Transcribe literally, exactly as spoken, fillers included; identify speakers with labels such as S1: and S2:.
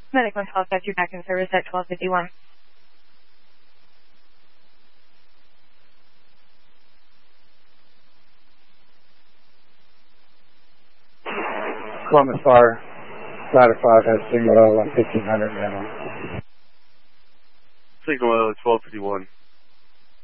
S1: Medic one twelve, got you back in service at twelve fifty-one.
S2: Columbus Fire, Ladder five has signal on fifteen hundred now.
S3: Signal twelve fifty-one.